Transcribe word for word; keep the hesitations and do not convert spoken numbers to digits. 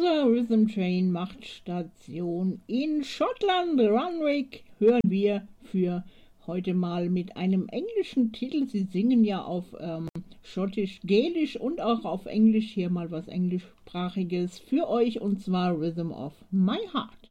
Unser Rhythm Train macht Station in Schottland. Runrig hören wir für heute mal mit einem englischen Titel. Sie singen ja auf ähm, Schottisch, Gälisch und auch auf Englisch. Hier mal was Englischsprachiges für euch, und zwar Rhythm of My Heart.